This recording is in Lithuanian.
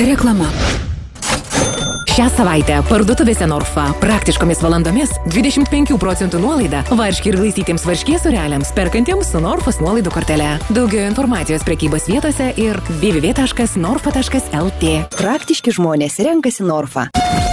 Reklama. Šią savaitę parduotuvėse Norfa praktiškomis valandomis 25% nuolaida varškė ir glaistytiems varškės sūreliams perkantiems su Norfos nuolaidų kortele. Daugiau informacijos prekybos vietose ir www.norfa.lt. Praktiški žmonės renkasi Norfa.